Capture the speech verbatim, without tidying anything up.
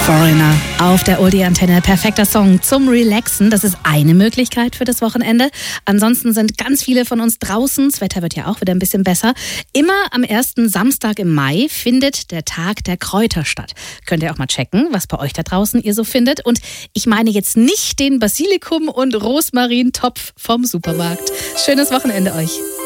Foreigner auf der Oldie-Antenne. Perfekter Song zum Relaxen. Das ist eine Möglichkeit für das Wochenende. Ansonsten sind ganz viele von uns draußen. Das Wetter wird ja auch wieder ein bisschen besser. Immer am ersten Samstag im Mai findet der Tag der Kräuter statt. Könnt ihr auch mal checken, was bei euch da draußen ihr so findet. Und ich meine jetzt nicht den Basilikum- und Rosmarin-Topf vom Supermarkt. Schönes Wochenende euch.